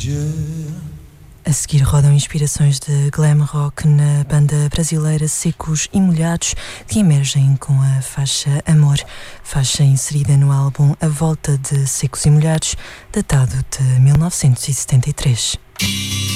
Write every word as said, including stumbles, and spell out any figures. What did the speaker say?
A seguir rodam inspirações de glam rock na banda brasileira Secos e Molhados, que emergem com a faixa Amor, faixa inserida no álbum A Volta de Secos e Molhados, datado de mil novecentos e setenta e três.